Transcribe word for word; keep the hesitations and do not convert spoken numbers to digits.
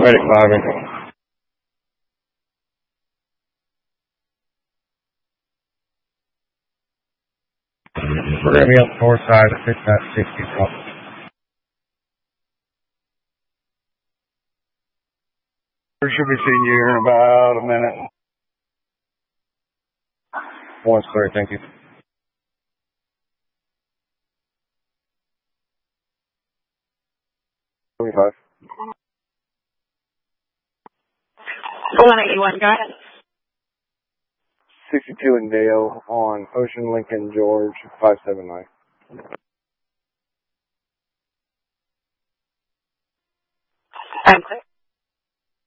Medic climbing. We're going to be up the north side at fifty-nine sixty. We should be seeing you here in about a minute. One's clear, thank you. twenty-five. one eighty-one, go ahead. sixty-two in Dale on Ocean Lincoln George five seven nine. I'm clear.